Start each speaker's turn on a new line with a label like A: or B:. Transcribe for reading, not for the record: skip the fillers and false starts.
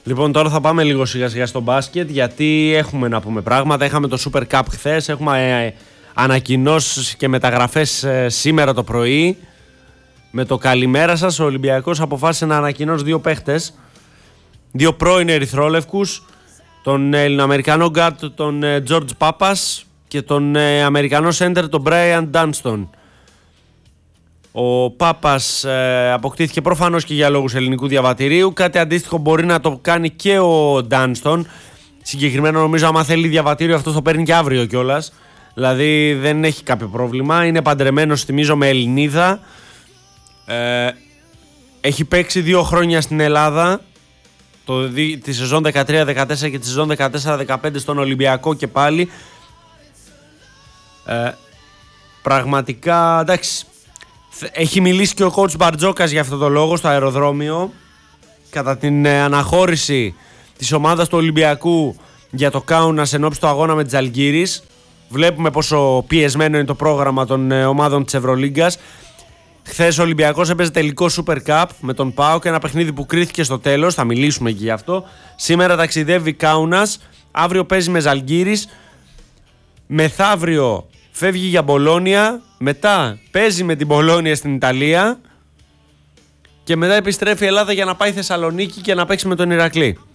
A: Λοιπόν, τώρα θα πάμε λίγο σιγά σιγά στο μπάσκετ, γιατί έχουμε να πούμε πράγματα. Είχαμε το Super Cup χθες, έχουμε ανακοινώσεις και μεταγραφές σήμερα το πρωί. Με το καλημέρα σας, ο Ολυμπιακός αποφάσισε να ανακοινώσει 2 παίχτες, 2 πρώην ερυθρόλευκους, τον Ελληνοαμερικανό γκάρτ τον George Papas και τον Αμερικανό σέντερ τον Brian Dunston. Ο Πάπας αποκτήθηκε προφανώς και για λόγους ελληνικού διαβατηρίου. Κάτι αντίστοιχο μπορεί να το κάνει και ο Ντάνστον. Συγκεκριμένα νομίζω άμα θέλει διαβατήριο αυτό το παίρνει και αύριο κιόλας. Δηλαδή δεν έχει κάποιο πρόβλημα. Είναι παντρεμένος, θυμίζω, με Ελληνίδα. Έχει παίξει 2 χρόνια στην Ελλάδα, τη σεζόν 13-14 και τη σεζόν 14-15 στον Ολυμπιακό και πάλι. Πραγματικά εντάξει. Έχει μιλήσει και ο coach Μπαρτζόκας για αυτό το λόγο στο αεροδρόμιο κατά την αναχώρηση της ομάδας του Ολυμπιακού για το Κάουνας ενόψει του αγώνα με τη Ζαλγκίρις. Βλέπουμε πόσο πιεσμένο είναι το πρόγραμμα των ομάδων της Ευρωλίγκας. Χθες ο Ολυμπιακός έπαιζε τελικό Super Cup με τον ΠΑΟΚ, ένα παιχνίδι που κρίθηκε στο τέλος, θα μιλήσουμε και γι' αυτό. Σήμερα ταξιδεύει Κάουνας, αύριο παίζει με Ζαλγκίρις, μεθαύριο φεύγει για Μπολόνια, μετά παίζει με την Μπολόνια στην Ιταλία και μετά επιστρέφει η Ελλάδα για να πάει Θεσσαλονίκη και να παίξει με τον Ηρακλή.